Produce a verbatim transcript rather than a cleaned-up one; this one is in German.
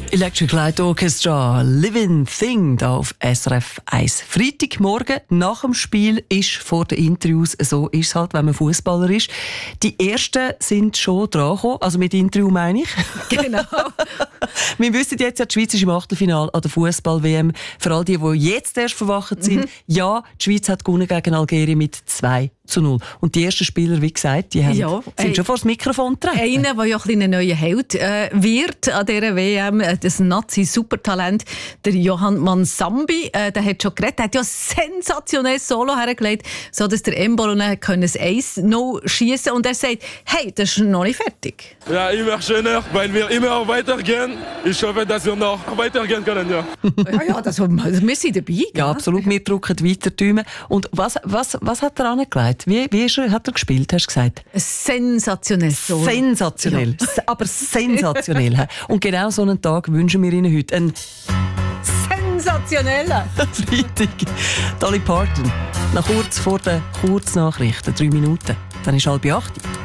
Electric Light Orchestra, Living Thing, da auf S R F eins. Freitagmorgen nach dem Spiel ist vor den Interviews, so ist es halt, wenn man Fußballer ist. Die ersten sind schon dran gekommen, also mit Interview meine ich. Genau. Wir wissen jetzt ja, die Schweiz ist im Achtelfinale an der Fußball-W M. Für all die, die jetzt erst verwacht sind, mhm. ja, die Schweiz hat gewonnen gegen Algerien mit zwei zu null. Und die ersten Spieler, wie gesagt, die haben, ja, sind ey, schon vor das Mikrofon getreten. Einer, der ja ein bisschen ein neuer Held äh, wird an dieser W M, das Nazi-Supertalent, der Johann Mansambi, äh, der hat schon geredet, der hat ja ein sensationelles Solo hergelegt, so dass der Embolo ein eins null schiessen und er sagt, hey, das ist noch nicht fertig. Ja, immer schöner, weil wir immer weitergehen. Ich hoffe, dass wir noch weitergehen können, ja. ja, ja, das, wir sind dabei. Ja, ja, absolut, wir drücken weiter die Daumen. Und was, was, was hat er angelegt? Wie, wie ist er, hat er gespielt, hast du gesagt? Sensationell. Solo. Sensationell, ja. aber sensationell. Und genau so einen Tag wünschen wir Ihnen heute. Einen sensationellen Freitag. Dolly Parton. Noch kurz vor den Kurznachrichten, drei Minuten. Dann ist halb acht.